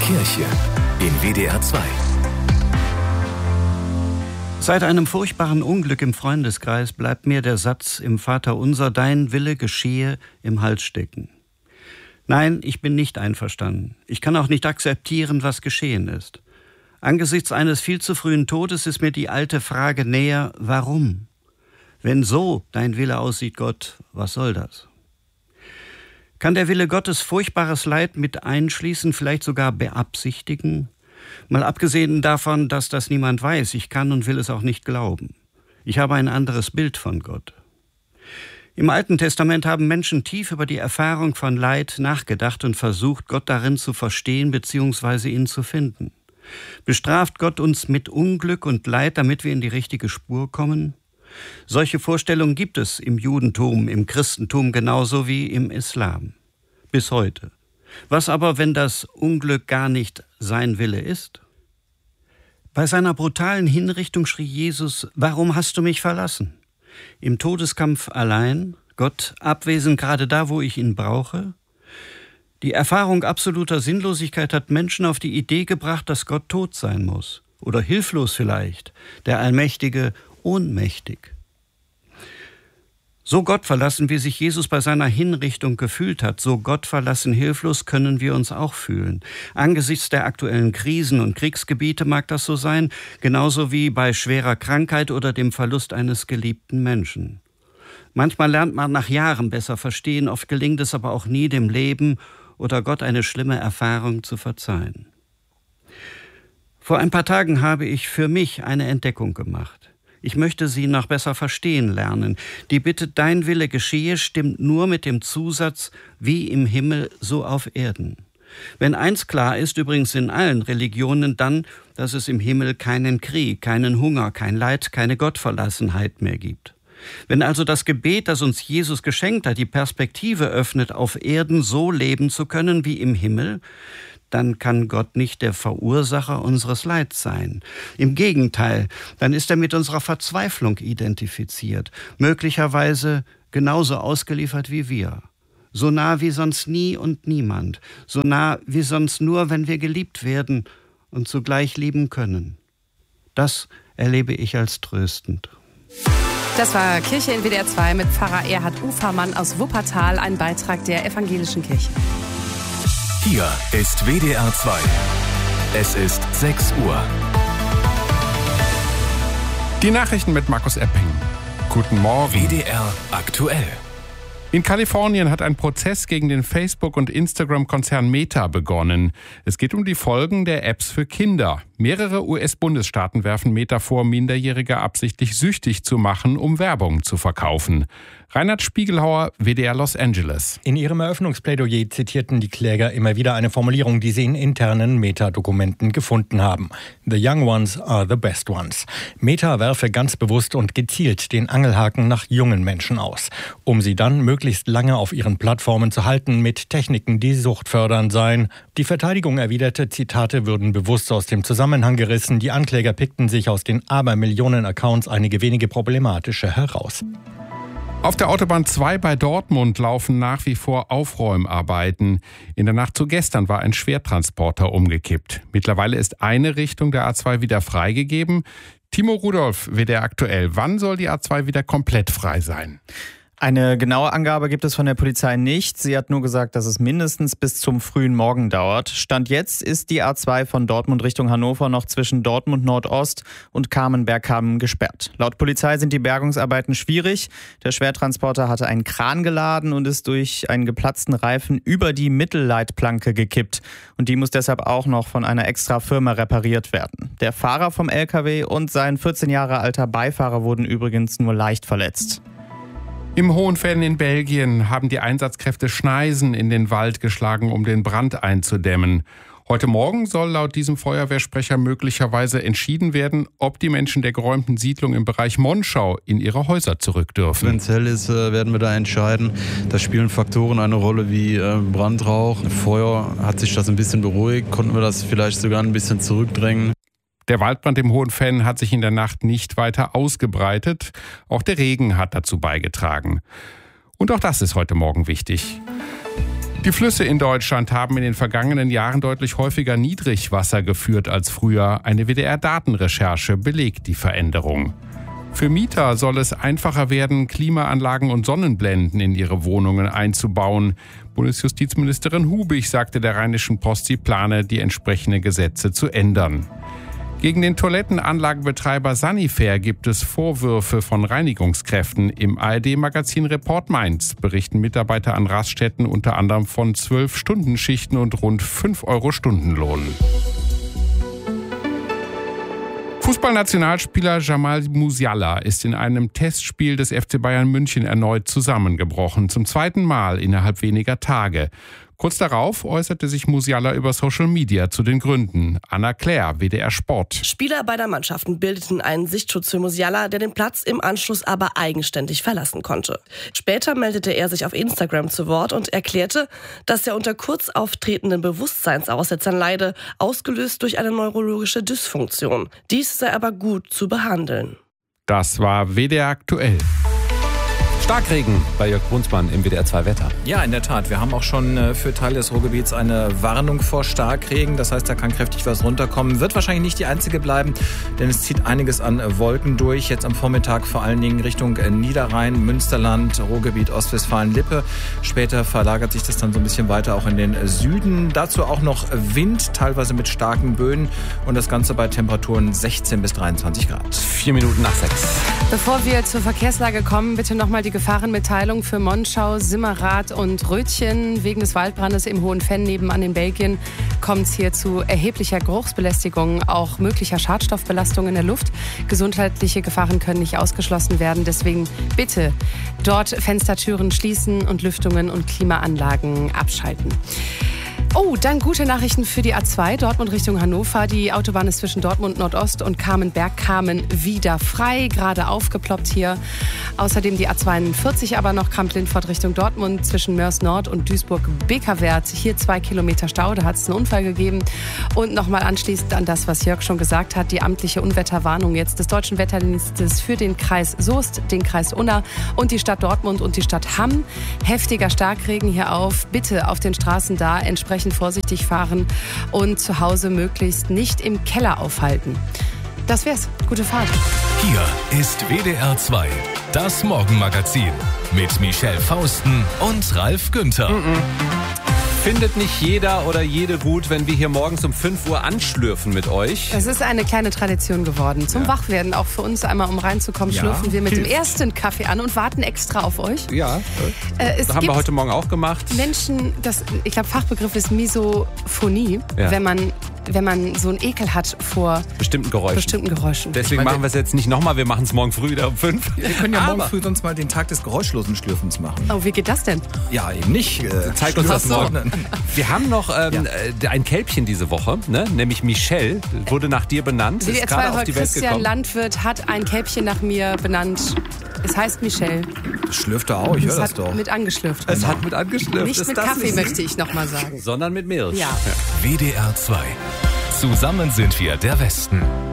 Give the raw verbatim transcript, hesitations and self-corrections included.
Kirche in W D R zwei. Seit einem furchtbaren Unglück im Freundeskreis bleibt mir der Satz im Vaterunser, dein Wille geschehe, im Hals stecken. Nein, ich bin nicht einverstanden. Ich kann auch nicht akzeptieren, was geschehen ist. Angesichts eines viel zu frühen Todes ist mir die alte Frage näher, warum? Wenn so dein Wille aussieht, Gott, was soll das? Kann der Wille Gottes furchtbares Leid mit einschließen, vielleicht sogar beabsichtigen? Mal abgesehen davon, dass das niemand weiß, ich kann und will es auch nicht glauben. Ich habe ein anderes Bild von Gott. Im Alten Testament haben Menschen tief über die Erfahrung von Leid nachgedacht und versucht, Gott darin zu verstehen bzw. ihn zu finden. Bestraft Gott uns mit Unglück und Leid, damit wir in die richtige Spur kommen? Solche Vorstellungen gibt es im Judentum, im Christentum genauso wie im Islam. Bis heute. Was aber, wenn das Unglück gar nicht sein Wille ist? Bei seiner brutalen Hinrichtung schrie Jesus, warum hast du mich verlassen? Im Todeskampf allein, Gott abwesend gerade da, wo ich ihn brauche? Die Erfahrung absoluter Sinnlosigkeit hat Menschen auf die Idee gebracht, dass Gott tot sein muss. Oder hilflos vielleicht, der Allmächtige ohnmächtig. So gottverlassen, wie sich Jesus bei seiner Hinrichtung gefühlt hat, so gottverlassen hilflos können wir uns auch fühlen. Angesichts der aktuellen Krisen und Kriegsgebiete mag das so sein, genauso wie bei schwerer Krankheit oder dem Verlust eines geliebten Menschen. Manchmal lernt man nach Jahren besser verstehen, oft gelingt es aber auch nie, dem Leben oder Gott eine schlimme Erfahrung zu verzeihen. Vor ein paar Tagen habe ich für mich eine Entdeckung gemacht. Ich möchte sie noch besser verstehen lernen. Die Bitte, dein Wille geschehe, stimmt nur mit dem Zusatz, wie im Himmel, so auf Erden. Wenn eins klar ist, übrigens in allen Religionen, dann, dass es im Himmel keinen Krieg, keinen Hunger, kein Leid, keine Gottverlassenheit mehr gibt. Wenn also das Gebet, das uns Jesus geschenkt hat, die Perspektive öffnet, auf Erden so leben zu können wie im Himmel, dann kann Gott nicht der Verursacher unseres Leids sein. Im Gegenteil, dann ist er mit unserer Verzweiflung identifiziert, möglicherweise genauso ausgeliefert wie wir. So nah wie sonst nie und niemand, so nah wie sonst nur, wenn wir geliebt werden und zugleich lieben können. Das erlebe ich als tröstend. Das war Kirche in W D R zwei mit Pfarrer Erhard Ufermann aus Wuppertal, ein Beitrag der Evangelischen Kirche. Hier ist W D R zwei. Es ist sechs Uhr. Die Nachrichten mit Markus Epping. Guten Morgen. W D R aktuell. In Kalifornien hat ein Prozess gegen den Facebook- und Instagram-Konzern Meta begonnen. Es geht um die Folgen der Apps für Kinder. Mehrere U S-Bundesstaaten werfen Meta vor, Minderjährige absichtlich süchtig zu machen, um Werbung zu verkaufen. Reinhard Spiegelhauer, W D R Los Angeles. In ihrem Eröffnungsplädoyer zitierten die Kläger immer wieder eine Formulierung, die sie in internen Meta-Dokumenten gefunden haben. The young ones are the best ones. Meta werfe ganz bewusst und gezielt den Angelhaken nach jungen Menschen aus, um sie dann möglichst lange auf ihren Plattformen zu halten mit Techniken, die suchtfördernd seien. Die Verteidigung erwiderte, Zitate würden bewusst aus dem Zusammenhang gerissen. Die Ankläger pickten sich aus den Abermillionen Accounts einige wenige problematische heraus. Auf der Autobahn zwei bei Dortmund laufen nach wie vor Aufräumarbeiten. In der Nacht zu gestern war ein Schwertransporter umgekippt. Mittlerweile ist eine Richtung der A zwei wieder freigegeben. Timo Rudolph, W D R aktuell. Wann soll die A zwei wieder komplett frei sein? Eine genaue Angabe gibt es von der Polizei nicht. Sie hat nur gesagt, dass es mindestens bis zum frühen Morgen dauert. Stand jetzt ist die A zwei von Dortmund Richtung Hannover noch zwischen Dortmund Nordost und Kamen-Bergkamen gesperrt. Laut Polizei sind die Bergungsarbeiten schwierig. Der Schwertransporter hatte einen Kran geladen und ist durch einen geplatzten Reifen über die Mittelleitplanke gekippt. Und die muss deshalb auch noch von einer extra Firma repariert werden. Der Fahrer vom L K W und sein vierzehn Jahre alter Beifahrer wurden übrigens nur leicht verletzt. Im Hohenfällen in Belgien haben die Einsatzkräfte Schneisen in den Wald geschlagen, um den Brand einzudämmen. Heute Morgen soll laut diesem Feuerwehrsprecher möglicherweise entschieden werden, ob die Menschen der geräumten Siedlung im Bereich Monschau in ihre Häuser zurück dürfen. Wenn es hell ist, werden wir da entscheiden. Da spielen Faktoren eine Rolle wie Brandrauch. Feuer, hat sich das ein bisschen beruhigt, konnten wir das vielleicht sogar ein bisschen zurückdrängen. Der Waldbrand im Hohenfällen hat sich in der Nacht nicht weiter ausgebreitet. Auch der Regen hat dazu beigetragen. Und auch das ist heute Morgen wichtig. Die Flüsse in Deutschland haben in den vergangenen Jahren deutlich häufiger Niedrigwasser geführt als früher. Eine W D R-Datenrecherche belegt die Veränderung. Für Mieter soll es einfacher werden, Klimaanlagen und Sonnenblenden in ihre Wohnungen einzubauen. Bundesjustizministerin Hubig sagte der Rheinischen Post, sie plane, die entsprechenden Gesetze zu ändern. Gegen den Toilettenanlagenbetreiber Sanifair gibt es Vorwürfe von Reinigungskräften. Im A R D-Magazin Report Mainz berichten Mitarbeiter an Raststätten unter anderem von zwölf Stunden Schichten und rund fünf Euro Stundenlohn. Fußballnationalspieler Jamal Musiala ist in einem Testspiel des F C Bayern München erneut zusammengebrochen. Zum zweiten Mal innerhalb weniger Tage. Kurz darauf äußerte sich Musiala über Social Media zu den Gründen. Anna Claire, W D R Sport. Spieler beider Mannschaften bildeten einen Sichtschutz für Musiala, der den Platz im Anschluss aber eigenständig verlassen konnte. Später meldete er sich auf Instagram zu Wort und erklärte, dass er unter kurz auftretenden Bewusstseinsaussetzern leide, ausgelöst durch eine neurologische Dysfunktion. Dies sei aber gut zu behandeln. Das war W D R aktuell. Starkregen bei Jörg Brunsmann im W D R zwei Wetter. Ja, in der Tat. Wir haben auch schon für Teile des Ruhrgebiets eine Warnung vor Starkregen. Das heißt, da kann kräftig was runterkommen. Wird wahrscheinlich nicht die einzige bleiben, denn es zieht einiges an Wolken durch. Jetzt am Vormittag vor allen Dingen Richtung Niederrhein, Münsterland, Ruhrgebiet, Ostwestfalen, Lippe. Später verlagert sich das dann so ein bisschen weiter auch in den Süden. Dazu auch noch Wind, teilweise mit starken Böen. Und das Ganze bei Temperaturen sechzehn bis dreiundzwanzig Grad. Vier Minuten nach sechs. Bevor wir zur Verkehrslage kommen, bitte nochmal die Gefahrenmitteilung für Monschau, Simmerath und Rötchen. Wegen des Waldbrandes im Hohenfenn nebenan in Belgien kommt es hier zu erheblicher Geruchsbelästigung, auch möglicher Schadstoffbelastung in der Luft. Gesundheitliche Gefahren können nicht ausgeschlossen werden. Deswegen bitte dort Fenstertüren schließen und Lüftungen und Klimaanlagen abschalten. Oh, dann gute Nachrichten für die A zwei, Dortmund Richtung Hannover. Die Autobahn ist zwischen Dortmund Nordost und Kamenberg-Kamen wieder frei, gerade aufgeploppt hier. Außerdem die A zweiundvierzig aber noch Kamp-Lindfort Richtung Dortmund zwischen Mörs Nord und Duisburg-Bekerwerth. Hier zwei Kilometer Stau, da hat es einen Unfall gegeben. Und nochmal anschließend an das, was Jörg schon gesagt hat, die amtliche Unwetterwarnung jetzt des Deutschen Wetterdienstes für den Kreis Soest, den Kreis Unna und die Stadt Dortmund und die Stadt Hamm. Heftiger Starkregen hier auf. Bitte auf den Straßen da entsprechend vorsichtig fahren und zu Hause möglichst nicht im Keller aufhalten. Das wär's. Gute Fahrt. Hier ist W D R zwei, das Morgenmagazin mit Michelle Fausten und Ralf Günther. Mm-mm. Findet nicht jeder oder jede gut, wenn wir hier morgens um fünf Uhr anschlürfen mit euch? Es ist eine kleine Tradition geworden. Zum ja. Wachwerden, auch für uns einmal, um reinzukommen, ja. schlürfen wir mit dem ersten Kaffee an und warten extra auf euch. Ja, äh, es das haben wir heute Morgen auch gemacht. Menschen, das, ich glaube, Fachbegriff ist Misophonie, ja. wenn man wenn man so einen Ekel hat vor bestimmten Geräuschen. Bestimmten Geräuschen. Deswegen ich meine, machen wir es jetzt nicht nochmal, wir machen es morgen früh wieder um fünf. Wir können ja morgen Aber. früh sonst mal den Tag des geräuschlosen Schlürfens machen. Oh, wie geht das denn? Ja, eben nicht. Äh, Zeig uns das morgen. Wir haben noch ähm, ja. ein Kälbchen diese Woche, ne? Nämlich Michelle, wurde nach dir benannt. W D R zwei auf die Welt Christian gekommen. Landwirt hat ein Kälbchen nach mir benannt. Es heißt Michelle. Schlürft er auch, ich höre das doch. Mit angeschlürft. Es hat mit angeschlürft. Nicht ist mit das Kaffee, nicht? möchte ich nochmal sagen. Sondern mit Milch. Ja. W D R zwei. Zusammen sind wir der Westen.